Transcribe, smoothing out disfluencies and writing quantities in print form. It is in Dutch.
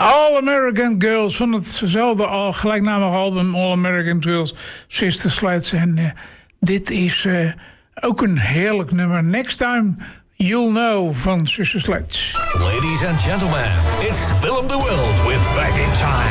All American Girls van hetzelfde gelijknamige album All American Girls, Sister Sledge. En dit is ook een heerlijk nummer. Next Time You'll Know van Sister Sledge. Ladies and gentlemen, it's Willem de Wild with Back in Time.